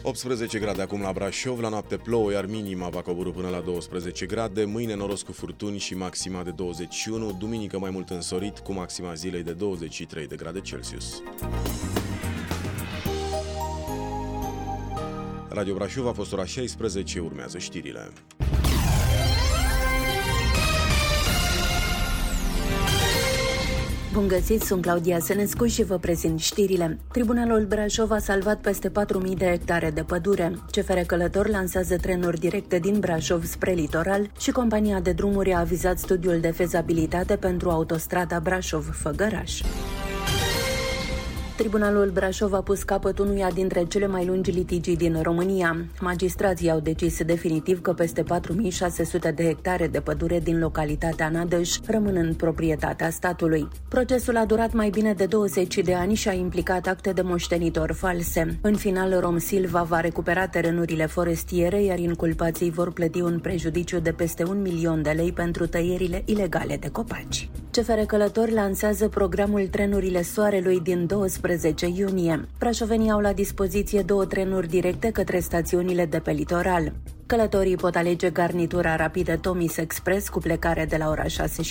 18 grade acum la Brașov, la noapte plouă, iar minima va coborî până la 12 grade, mâine noros cu furtuni și maxima de 21, duminică mai mult însorit cu maxima zilei de 23 de grade Celsius. Radio Brașov a fost ora 16, urmează știrile. Bun găsit, sunt Claudia Senescu și vă prezint știrile. Tribunalul Brașov a salvat peste 4.000 de hectare de pădure. CFR Călători lansează trenuri directe din Brașov spre litoral și compania de drumuri a avizat studiul de fezabilitate pentru autostrada Brașov-Făgăraș. Tribunalul Brașov a pus capăt unuia dintre cele mai lungi litigii din România. Magistrații au decis definitiv că peste 4.600 de hectare de pădure din localitatea Nădăș rămân în proprietatea statului. Procesul a durat mai bine de 20 de ani și a implicat acte de moștenitor false. În final, Romsilva va recupera terenurile forestiere, iar inculpații vor plăti un prejudiciu de peste 1 milion de lei pentru tăierile ilegale de copaci. CFR Călători lansează programul Trenurile Soarelui din 12 iunie. Brașovenii au la dispoziție 2 trenuri directe către stațiunile de pe litoral. Călătorii pot alege garnitura rapidă Tomis Express cu plecare de la ora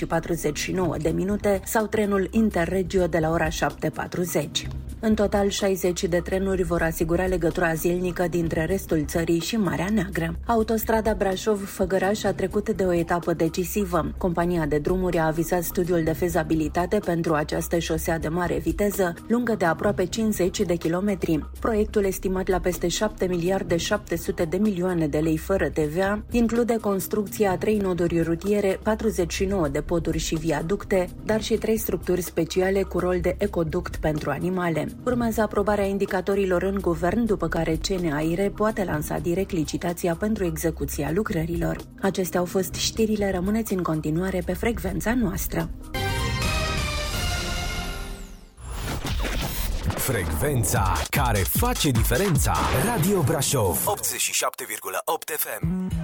6:49 sau trenul Interregio de la ora 7:40. În total, 60 de trenuri vor asigura legătura zilnică dintre restul țării și Marea Neagră. Autostrada Brașov-Făgăraș a trecut de o etapă decisivă. Compania de drumuri a avizat studiul de fezabilitate pentru această șosea de mare viteză, lungă de aproape 50 de kilometri. Proiectul, estimat la peste 7.700 de milioane de lei fără TVA, include construcția a 3 noduri rutiere, 49 de poduri și viaducte, dar și 3 structuri speciale cu rol de ecoduct pentru animale. Urmează aprobarea indicatorilor în guvern, după care CNAIRE poate lansa direct licitația pentru execuția lucrărilor. Acestea au fost știrile, rămâneți în continuare pe frecvența noastră. Frecvența care face diferența. Radio Brașov 87,8 FM.